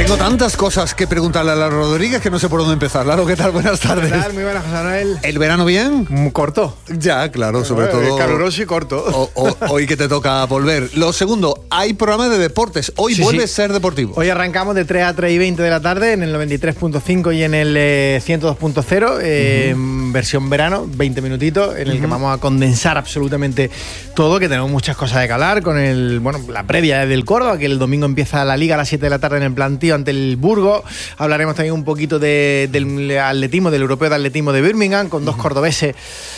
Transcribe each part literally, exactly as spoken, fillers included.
Tengo tantas cosas que preguntarle a Lalo Rodríguez que no sé por dónde empezar. Lalo, ¿qué tal? Buenas tardes. ¿Qué tal? Muy buenas, José Manuel. ¿El verano bien? Muy corto. Ya, claro, sobre Bueno, todo... caluroso y corto. O, o, hoy que te toca volver. Lo segundo, hay programa de deportes. Hoy Sí, vuelve sí. a ser deportivo. Hoy arrancamos de tres a tres y veinte de la tarde en el noventa y tres punto cinco y en el eh, ciento dos punto cero, eh, uh-huh. versión verano, veinte minutitos, en el uh-huh. que vamos a condensar absolutamente todo, que tenemos muchas cosas de calar con el, bueno, la previa del Córdoba, que el domingo empieza la Liga a las siete de la tarde en el plantío ante el Burgos. Hablaremos también un poquito de, del atletismo, del europeo de atletismo de Birmingham, con dos uh-huh. cordobeses,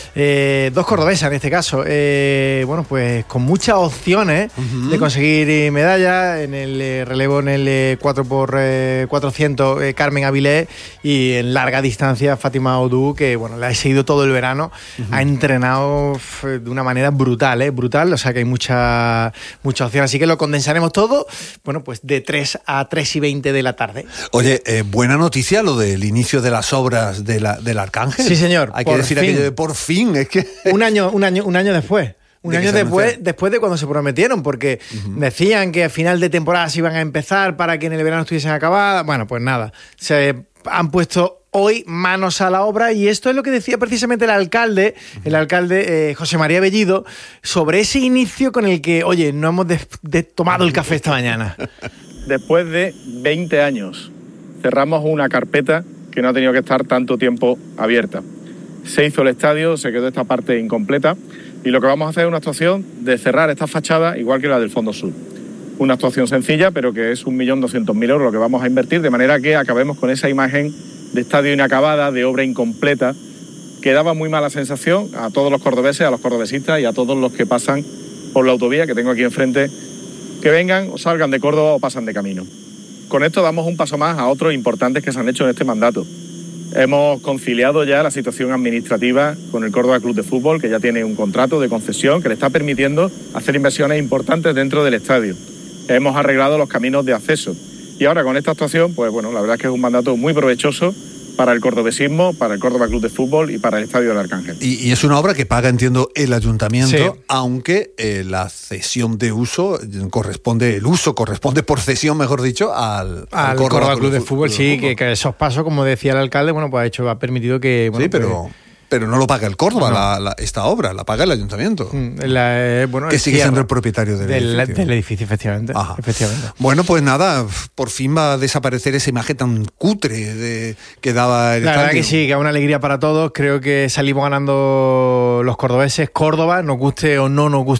eh, dos cordobesas en este caso, eh, bueno, pues con muchas opciones uh-huh. de conseguir medallas en el eh, relevo, en el eh, cuatro por cuatrocientos, eh, Carmen Avilés, y en larga distancia Fátima Oudou, que bueno, la he seguido todo el verano, uh-huh. ha entrenado f- de una manera brutal, eh, brutal, o sea que hay mucha, mucha opción, así que lo condensaremos todo, bueno, pues de tres a tres y veinte de la tarde. Oye, eh, buena noticia lo del inicio de las obras de la, del Arcángel. Sí, señor. Hay que decir fin. aquello de por fin, es que... Un año, un año, un año después. Un año después, después de cuando se prometieron, porque uh-huh. decían que a final de temporada se iban a empezar para que en el verano estuviesen acabadas. Bueno, pues nada, se han puesto hoy manos a la obra, y esto es lo que decía precisamente el alcalde, uh-huh. el alcalde eh, José María Bellido, sobre ese inicio con el que, oye, no hemos de, de tomado el café esta mañana. Después de veinte años, cerramos una carpeta que no ha tenido que estar tanto tiempo abierta. Se hizo el estadio, se quedó esta parte incompleta, y lo que vamos a hacer es una actuación de cerrar esta fachada igual que la del Fondo Sur. Una actuación sencilla, pero que es un millón doscientos mil euros lo que vamos a invertir, de manera que acabemos con esa imagen de estadio inacabada, de obra incompleta, que daba muy mala sensación a todos los cordobeses, a los cordobesistas y a todos los que pasan por la autovía que tengo aquí enfrente, que vengan o salgan de Córdoba o pasan de camino. Con esto damos un paso más a otros importantes que se han hecho en este mandato. Hemos conciliado ya la situación administrativa con el Córdoba Club de Fútbol, que ya tiene un contrato de concesión que le está permitiendo hacer inversiones importantes dentro del estadio. Hemos arreglado los caminos de acceso. Y ahora con esta actuación, pues bueno, la verdad es que es un mandato muy provechoso para el cordobesismo, para el Córdoba Club de Fútbol y para el Estadio del Arcángel. Y, y es una obra que paga, entiendo, el ayuntamiento, sí. aunque eh, la cesión de uso corresponde, el uso corresponde por cesión, mejor dicho, al, al, al Córdoba, Córdoba Club de Fútbol. Club sí, de fútbol. Que, que esos pasos, como decía el alcalde, bueno, pues ha hecho, ha permitido que... Bueno, sí, pero... Pues, pero no lo paga el Córdoba, no. la, la, esta obra, la paga el ayuntamiento. La, eh, bueno, que sigue siendo el propietario del, del edificio. Del edificio, efectivamente, efectivamente. Bueno, pues nada, por fin va a desaparecer esa imagen tan cutre de, que daba el La estadio. verdad que sí, que es una alegría para todos. Creo que salimos ganando los cordobeses. Córdoba, nos guste o no nos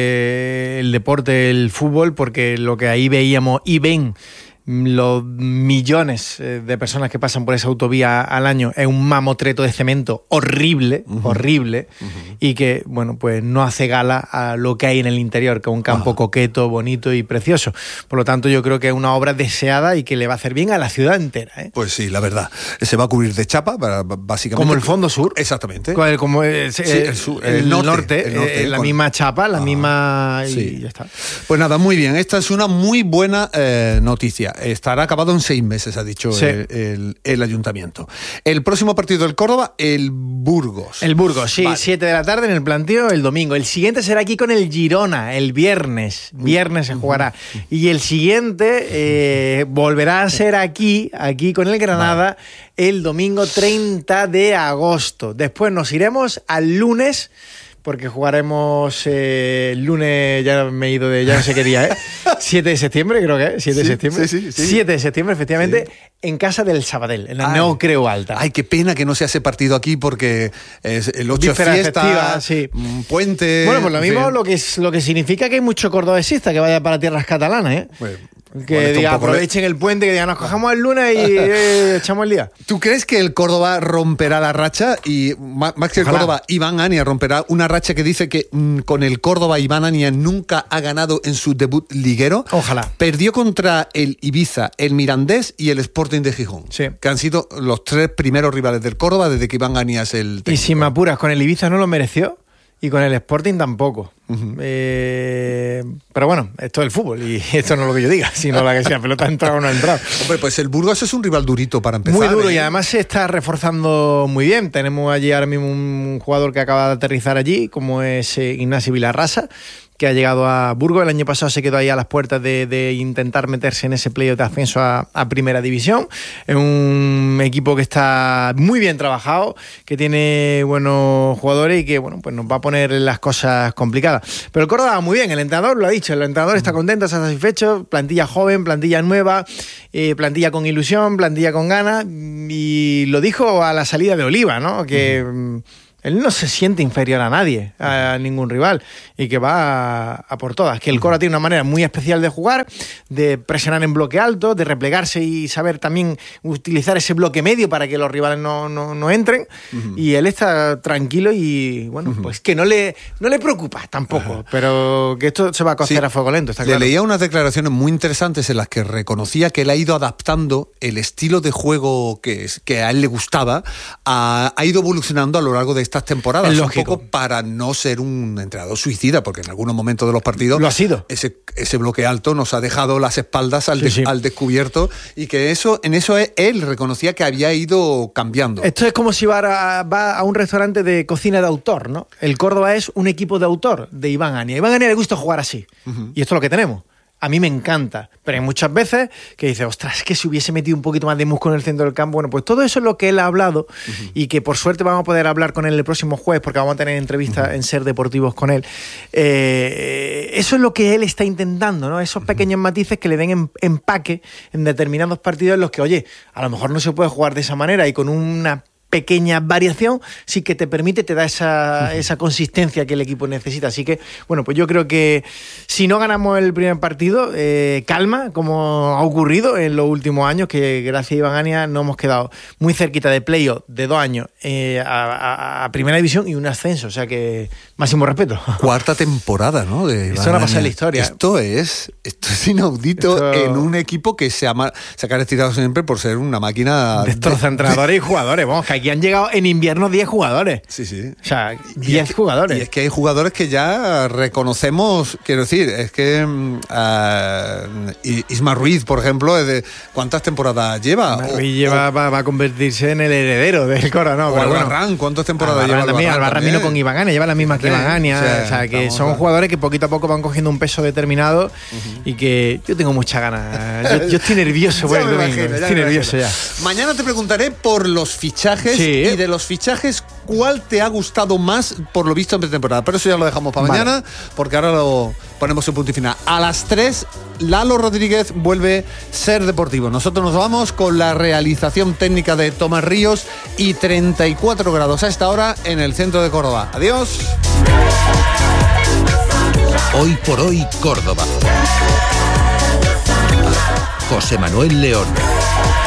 guste el deporte, el fútbol, porque lo que ahí veíamos y ven los millones de personas que pasan por esa autovía al año es un mamotreto de cemento horrible, uh-huh. horrible, uh-huh. y que, bueno, pues no hace gala a lo que hay en el interior, que es un campo uh-huh. coqueto, bonito y precioso. Por lo tanto, yo creo que es una obra deseada y que le va a hacer bien a la ciudad entera, ¿eh? Pues sí, la verdad. Se va a cubrir de chapa, básicamente. Como el Fondo Sur. Exactamente. Como el, como el, sí, el, sur, el, el, norte, norte, el norte, eh, la con... misma chapa, la ah, misma... Y sí. ya está. Pues nada, muy bien. Esta es una muy buena eh, noticia. Estará acabado en seis meses, ha dicho sí. el, el, el ayuntamiento. El próximo partido del Córdoba, el Burgos. El Burgos, sí, vale. siete de la tarde en el plantío el domingo. El siguiente será aquí con el Girona, el viernes. Viernes se jugará. Uh-huh. Y el siguiente eh, volverá a ser aquí, aquí con el Granada, vale. el domingo treinta de agosto. Después nos iremos al lunes, porque jugaremos eh, el lunes, ya me he ido de, ya no sé qué día, ¿eh? siete de septiembre, creo que es, siete de septiembre. Sí, sí, sí. siete de septiembre, efectivamente, sí. en casa del Sabadell, en la Neo Creu Alta. Ay, qué pena que no se hace partido aquí, porque es el ocho Víspera es fiesta, festiva, sí. puente... Bueno, pues lo mismo sí. lo que, es, lo que significa que hay mucho cordobesista que vaya para tierras catalanas, ¿eh? Bueno, que bueno, diga, aprovechen el puente, que digan, nos cojamos el lunes y eh, echamos el día. ¿Tú crees que el Córdoba romperá la racha? Y más que el Ojalá. Córdoba, Iván Ania romperá una racha que dice que mmm, con el Córdoba Iván Ania nunca ha ganado en su debut liguero. Ojalá. Perdió contra el Ibiza, el Mirandés y el Sporting de Gijón, sí. que han sido los tres primeros rivales del Córdoba desde que Iván Ania es el técnico. Y si me apuras, con el Ibiza no lo mereció. Y con el Sporting tampoco. Uh-huh. Eh, pero bueno, esto es el fútbol y esto no es lo que yo diga, sino la que sea pelota ha entrado o no ha entrado. Hombre, pues el Burgos es un rival durito para empezar. Muy duro, ¿eh? Y además se está reforzando muy bien. Tenemos allí ahora mismo un jugador que acaba de aterrizar allí, como es eh, Ignacio Vilarrasa, que ha llegado a Burgos. El año pasado se quedó ahí a las puertas de, de intentar meterse en ese playoff de ascenso a, a Primera División. Es un equipo que está muy bien trabajado, que tiene buenos jugadores y que bueno, pues nos va a poner las cosas complicadas. Pero el Córdoba va muy bien, el entrenador lo ha dicho, el entrenador está contento, está satisfecho, plantilla joven, plantilla nueva, eh, plantilla con ilusión, plantilla con ganas, y lo dijo a la salida de Oliva, ¿no? Que uh-huh. él no se siente inferior a nadie, a ningún rival, y que va a, a por todas. Que el Córdoba tiene una manera muy especial de jugar, de presionar en bloque alto, de replegarse y saber también utilizar ese bloque medio para que los rivales no, no, no entren. Uh-huh. Y él está tranquilo y, bueno, uh-huh. pues que no le, no le preocupa tampoco, uh-huh. pero que esto se va a cocer sí. a fuego lento, está claro. Le leía unas declaraciones muy interesantes en las que reconocía que él ha ido adaptando el estilo de juego que, es, que a él le gustaba, a, ha ido evolucionando a lo largo de estas temporadas, un poco para no ser un entrenador suicida, porque en algunos momentos de los partidos lo ha sido. Ese, ese bloque alto nos ha dejado las espaldas al, sí, de, sí. al descubierto, y que eso en eso él reconocía que había ido cambiando. Esto es como si va a, va a un restaurante de cocina de autor, ¿no? El Córdoba es un equipo de autor de Iván Ania. A Iván Ania le gusta jugar así, uh-huh. y esto es lo que tenemos. A mí me encanta, pero hay muchas veces que dice, ostras, es que si hubiese metido un poquito más de músculo en el centro del campo. Bueno, pues todo eso es lo que él ha hablado, uh-huh. y que por suerte vamos a poder hablar con él el próximo jueves, porque vamos a tener entrevistas uh-huh. en Ser Deportivos con él. Eh, eso es lo que él está intentando, ¿no? Esos uh-huh. pequeños matices que le den en, empaque en determinados partidos en los que, oye, a lo mejor no se puede jugar de esa manera, y con una pequeña variación sí que te permite, te da esa, esa consistencia que el equipo necesita. Así que, bueno, pues yo creo que si no ganamos el primer partido, eh, calma, como ha ocurrido en los últimos años, que gracias a Iván Ania no hemos quedado muy cerquita de playoff de dos años eh, a, a, a Primera División y un ascenso. O sea que, máximo respeto. Cuarta temporada, ¿no? De Iván Esto no pasa en la historia. Esto es, esto es inaudito esto... en un equipo que se ha, se ha caracterizado siempre por ser una máquina... Destroza de... entrenadores y jugadores, vamos, que aquí han llegado en invierno diez jugadores. Sí, sí. O sea, diez jugadores. Y es que hay jugadores que ya reconocemos, quiero decir, es que uh, Isma Ruiz, por ejemplo, es de, ¿cuántas temporadas lleva? Isma Ruiz lleva, o, va, va a convertirse en el heredero del Coro, ¿no? O pero Albarrán, bueno, ¿cuántas temporadas Albarrán lleva? También, Albarrán vino con Iván Ania, lleva la misma que Iván Ania. Sí, o sea, que son a... jugadores que poquito a poco van cogiendo un peso determinado, uh-huh. y que yo tengo muchas ganas. Yo, yo estoy nervioso por el domingo. Imagino, estoy nervioso ya. Mañana te preguntaré por los fichajes, sí. y de los fichajes, ¿cuál te ha gustado más por lo visto en pretemporada? Pero eso ya lo dejamos para vale. mañana, porque ahora lo ponemos en punto y final. A las tres, Lalo Rodríguez vuelve Ser Deportivo. Nosotros nos vamos con la realización técnica de Tomás Ríos y treinta y cuatro grados a esta hora en el centro de Córdoba. Adiós. Hoy por hoy, Córdoba. José Manuel León.